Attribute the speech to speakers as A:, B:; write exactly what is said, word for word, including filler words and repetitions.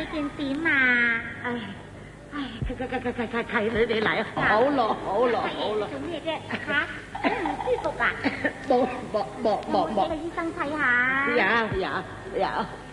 A: 見點啊？唉唉，契契契契契契契，你哋嚟好咯好咯好咯。做咩啫？嚇？唔舒服啊？冇冇冇冇冇。俾個醫生睇下。有有有。